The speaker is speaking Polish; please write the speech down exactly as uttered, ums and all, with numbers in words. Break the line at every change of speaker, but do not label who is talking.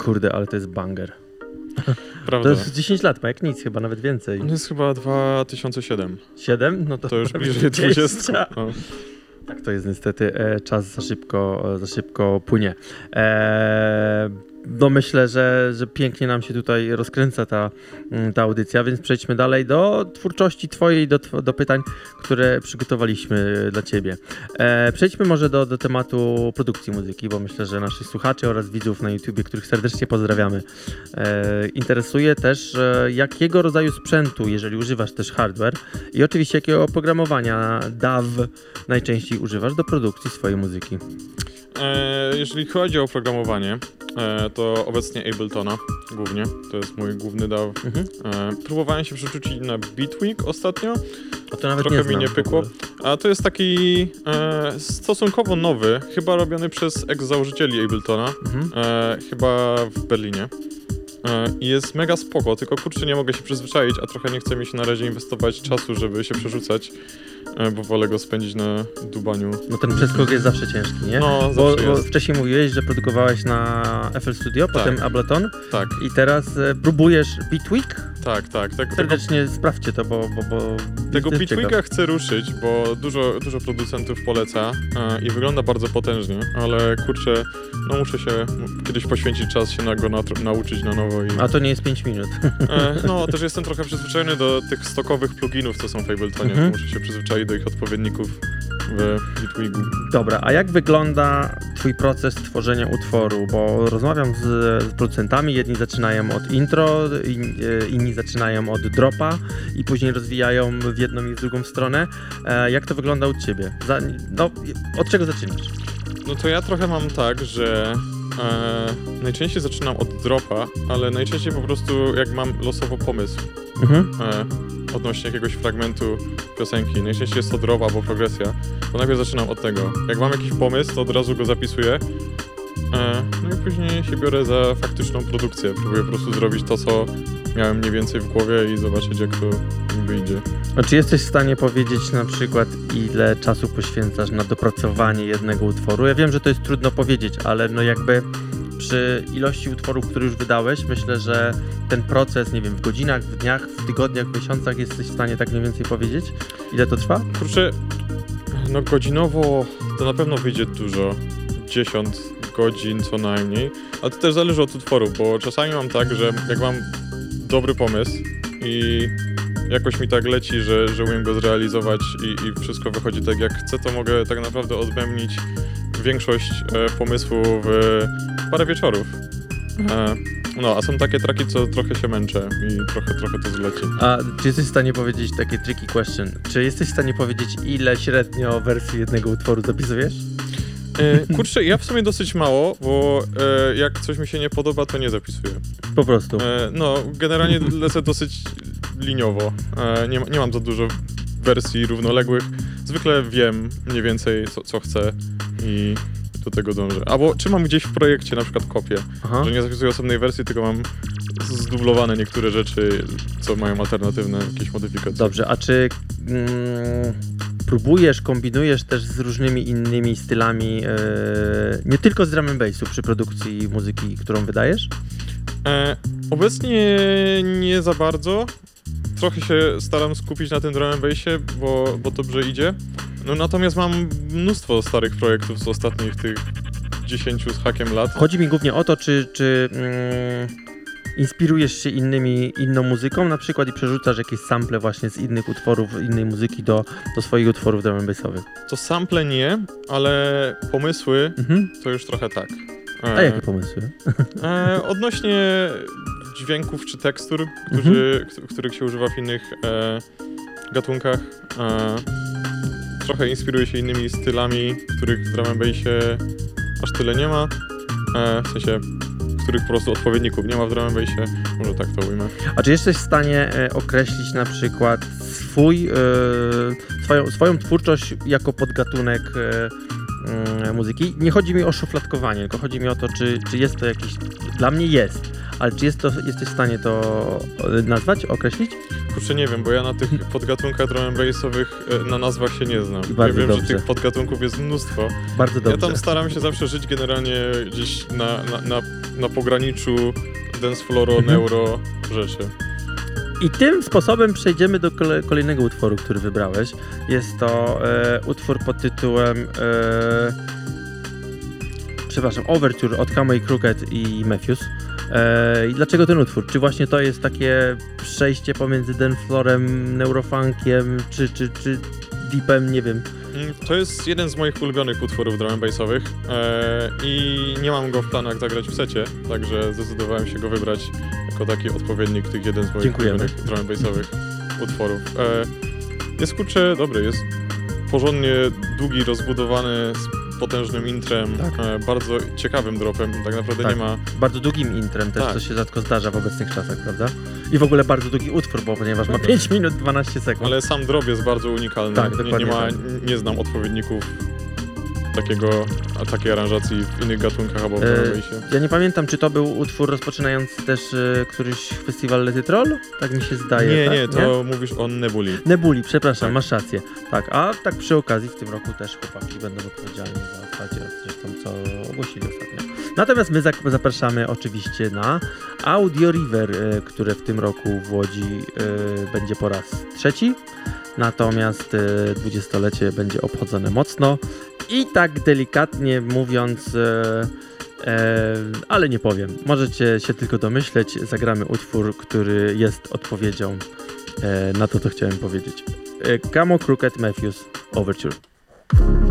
Kurde, ale to jest banger.
Prawda.
To jest dziesięć lat, ma jak nic, chyba nawet więcej.
On jest chyba dwa tysiące siedem.
siedem? No to,
To już bliżej dwadzieścia. No.
Tak to jest niestety, e, czas za szybko, za szybko płynie. E, no myślę, że, że pięknie nam się tutaj rozkręca ta, ta audycja, więc przejdźmy dalej do twórczości twojej, do, do pytań, które przygotowaliśmy dla ciebie. E, przejdźmy może do, do tematu produkcji muzyki, bo myślę, że naszych słuchaczy oraz widzów na YouTubie, których serdecznie pozdrawiamy, e, interesuje też e, jakiego rodzaju sprzętu, jeżeli używasz też hardware i oczywiście jakiego oprogramowania D A W najczęściej używasz do produkcji swojej muzyki.
E, jeżeli chodzi o oprogramowanie, e, to obecnie Abletona głównie, to jest mój główny D A W. Mhm. E, próbowałem się przerzucić na Beatwik ostatnio,
o to nawet
trochę
nie
mi nie pykło, a to jest taki e, stosunkowo nowy, chyba robiony przez ex-założycieli Abletona, mhm. e, chyba w Berlinie. I jest mega spoko, tylko kurczę nie mogę się przyzwyczaić, a trochę nie chce mi się na razie inwestować czasu, żeby się przerzucać, bo wolę go spędzić na dubaniu.
No ten przeskok jest zawsze ciężki, nie?
No,
bo,
zawsze
bo
jest.
Wcześniej mówiłeś, że produkowałeś na F L Studio, tak. Potem Ableton.
Tak.
I teraz e, próbujesz Beatwik?
Tak, tak. tak
Serdecznie tego, sprawdźcie to, bo... bo, bo
tego Beatwika chcę ruszyć, bo dużo, dużo producentów poleca e, i wygląda bardzo potężnie, ale kurczę, no muszę się kiedyś poświęcić czas się na go nat- nauczyć na nowo. I...
A to nie jest pięć minut.
E, no, też jestem trochę przyzwyczajony do tych stokowych pluginów, co są w Abletonie. Mhm. Muszę się przyzwyczaić do ich odpowiedników w Beatwiku.
Dobra, a jak wygląda twój proces tworzenia utworu? Bo rozmawiam z, z producentami, jedni zaczynają od intro, in, inni zaczynają od dropa i później rozwijają w jedną i w drugą stronę. E, jak to wygląda u ciebie? Za, no, od czego zaczynasz?
No to ja trochę mam tak, że e, najczęściej zaczynam od dropa, ale najczęściej po prostu jak mam losowo pomysł mhm. e, odnośnie jakiegoś fragmentu piosenki, najczęściej jest to drop albo progresja, to najpierw zaczynam od tego. Jak mam jakiś pomysł, to od razu go zapisuję, e, no i później się biorę za faktyczną produkcję. Próbuję po prostu zrobić to, co miałem mniej więcej w głowie i zobaczyć, jak to mi wyjdzie.
A czy jesteś w stanie powiedzieć na przykład, ile czasu poświęcasz na dopracowanie jednego utworu? Ja wiem, że to jest trudno powiedzieć, ale no jakby przy ilości utworów, które już wydałeś, myślę, że ten proces, nie wiem, w godzinach, w dniach, w tygodniach, w miesiącach jesteś w stanie tak mniej więcej powiedzieć? Ile to trwa?
Kurczę, no godzinowo to na pewno wyjdzie dużo. dziesięć godzin co najmniej, ale to też zależy od utworu, bo czasami mam tak, że jak mam dobry pomysł i jakoś mi tak leci, że, że umiem go zrealizować i, i wszystko wychodzi tak jak chcę, to mogę tak naprawdę odbębnić większość e, pomysłu w parę wieczorów. E, no, a są takie traki, co trochę się męczę i trochę, trochę to zleci.
A czy jesteś w stanie powiedzieć, takie tricky question, czy jesteś w stanie powiedzieć, ile średnio wersji jednego utworu zapisujesz?
E, kurczę, ja w sumie dosyć mało, bo e, jak coś mi się nie podoba, to nie zapisuję.
Po prostu.
E, no, generalnie lecę dosyć liniowo. E, nie, nie mam za dużo wersji równoległych. Zwykle wiem mniej więcej, co, co chcę i do tego dążę. Albo czy mam gdzieś w projekcie na przykład kopię, Aha. że nie zapisuję osobnej wersji, tylko mam zdublowane niektóre rzeczy, co mają alternatywne jakieś modyfikacje.
Dobrze, a czy mm, próbujesz, kombinujesz też z różnymi innymi stylami, yy, nie tylko z drum and bassu przy produkcji muzyki, którą wydajesz?
E, obecnie nie za bardzo. Trochę się staram skupić na tym drum and bassie, bo, bo dobrze idzie. No natomiast mam mnóstwo starych projektów z ostatnich tych dziesięciu z hakiem lat.
Chodzi mi głównie o to, czy, czy mm, inspirujesz się innymi, inną muzyką na przykład i przerzucasz jakieś sample właśnie z innych utworów, innej muzyki do, do swoich utworów drum and bassowych.
To sample nie, ale pomysły mhm. to już trochę tak.
E, A jakie pomysły?
E, odnośnie dźwięków czy tekstur, którzy, mhm. których się używa w innych e, gatunkach. E, trochę inspiruję się innymi stylami, których w drum and bassie aż tyle nie ma. E, w sensie, których po prostu odpowiedników nie ma w drum and bassie. Może tak to ujmę.
A czy jesteś w stanie e, określić na przykład swój, e, swoją, swoją twórczość jako podgatunek e, e, muzyki? Nie chodzi mi o szufladkowanie, tylko chodzi mi o to, czy, czy jest to jakiś... Dla mnie jest, ale czy jest to, jesteś w stanie to nazwać, określić?
Kurczę, nie wiem, bo ja na tych podgatunkach drum and bassowych e, na nazwach się nie znam.
I
Ja
bardzo
wiem,
dobrze.
że tych podgatunków jest mnóstwo.
Bardzo dobrze.
Ja tam staram się zawsze żyć generalnie gdzieś na, na, na, na pograniczu dance flooro,
Mhm.
neuro rzeczy.
I tym sposobem przejdziemy do kole- kolejnego utworu, który wybrałeś. Jest to e, utwór pod tytułem e, przepraszam, Overture od Camo i Crooked i Matthews. E, I dlaczego ten utwór? Czy właśnie to jest takie przejście pomiędzy dancefloorem, neurofunkiem, czy, czy, czy deepem, nie wiem.
Mm, To jest jeden z moich ulubionych utworów drum and bassowych e, i nie mam go w planach zagrać w secie, także zdecydowałem się go wybrać jako taki odpowiednik tych jeden z moich
Dziękujemy.
ulubionych drum and bassowych utworów. E, jest kurczę dobry, jest porządnie długi, rozbudowany, z potężnym intrem,
Tak.
e, bardzo ciekawym dropem, tak naprawdę
Tak.
nie ma...
Bardzo długim intrem też,
Tak.
co się rzadko zdarza w obecnych czasach, prawda? I w ogóle bardzo długi utwór, bo ponieważ ma pięć minut dwanaście sekund.
Ale sam drop jest bardzo unikalny,
Tak,
nie,
dokładnie
nie ma,
tak.
nie znam odpowiedników takiego, a takiej aranżacji w innych gatunkach albo w
E,
drum and bassie.
Ja nie pamiętam, czy to był utwór rozpoczynający też e, któryś festiwal Let It Roll? Tak mi się zdaje.
Nie,
tak?
nie, to mówisz o Nebuli.
Nebuli, przepraszam,
Tak.
masz rację. Tak, a tak przy okazji w tym roku też chłopaki będą odpowiedzialni za otwarcie, zresztą co ogłosili ostatnio. Natomiast my zak- zapraszamy oczywiście na Audio River, e, które w tym roku w Łodzi e, będzie po raz trzeci. Natomiast e, dwudziestolecie będzie obchodzone mocno i tak delikatnie mówiąc, e, e, ale nie powiem. Możecie się tylko domyśleć, zagramy utwór, który jest odpowiedzią e, na to, co chciałem powiedzieć. E, Camo, Crooked, Matthews, Overture.